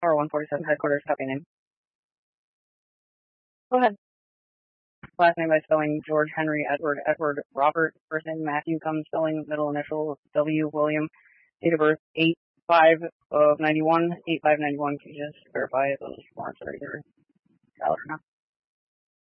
Tower 147 headquarters, copy name. Go ahead. Last name by spelling George Henry Edward Robert. First name Matthew Combs spelling, middle initial W William. Date of birth 8/5 of 91. 8/5/91. Can you just verify those warrants are either valid or not?